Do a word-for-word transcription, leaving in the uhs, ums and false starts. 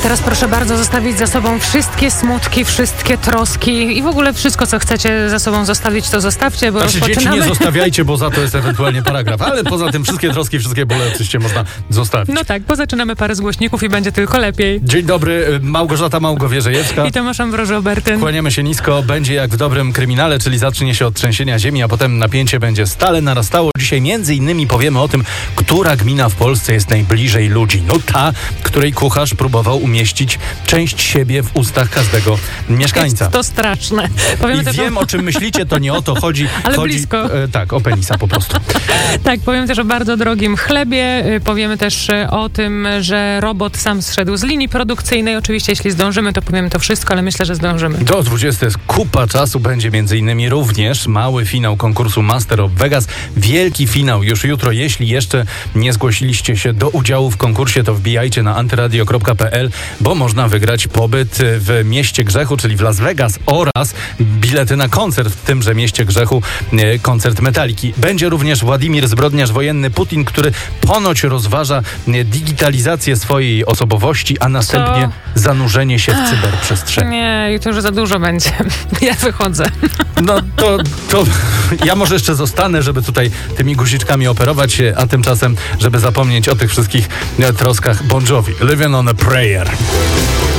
teraz proszę bardzo zostawić za sobą wszystkie smutki, wszystkie troski i w ogóle wszystko, co chcecie za sobą zostawić, to zostawcie, bo znaczy, rozpoczynamy... dzieci nie zostawiajcie, bo za to jest ewentualnie paragraf, ale poza tym wszystkie troski, wszystkie bóle oczywiście można zostawić. No tak, bo zaczynamy parę z głośników i będzie tylko lepiej. Dzień dobry, Małgorzata Małgowierzejewska I Tomasz Ambroży-Obertyn. Kłaniamy się nisko, będzie jak w dobrym kryminale, czyli zacznie się od trzęsienia ziemi, a potem napięcie będzie stale narastało. Dzisiaj między innymi powiemy o tym, która gmina w Polsce jest najbliżej ludzi. No ta, której kucharz próbował umieścić część siebie w ustach każdego mieszkańca. Jest to straszne. Powiemy I też wiem, o... o czym myślicie, to nie o to chodzi. Ale chodzi, blisko. E, tak, o penisa po prostu. Tak, powiem też o bardzo drogim chlebie. Powiemy też o tym, że robot sam zszedł z linii produkcyjnej. Oczywiście, jeśli zdążymy, to powiemy to wszystko, ale myślę, że zdążymy. Do dwudziestej jest kupa czasu. Będzie między innymi również mały finał konkursu Master of Vegas. Wielki finał już jutro. Jeśli jeszcze nie zgłosiliście się do udziału w konkursie, to wbijajcie na antyradio kropka pe el, bo można wygrać pobyt w Mieście Grzechu, czyli w Las Vegas, oraz bilety na koncert w tymże Mieście Grzechu, koncert Metaliki. Będzie również Władimir Zbrodniarz Wojenny Putin, który ponoć rozważa digitalizację swojej osobowości, a następnie Co? zanurzenie się w cyberprzestrzeni. Nie, to już za dużo będzie. Ja wychodzę. No to, to ja może jeszcze zostanę, żeby tutaj tymi guziczkami operować, a tymczasem, żeby zapomnieć o tych wszystkich troskach, Bon Jovi, Living on a Prayer.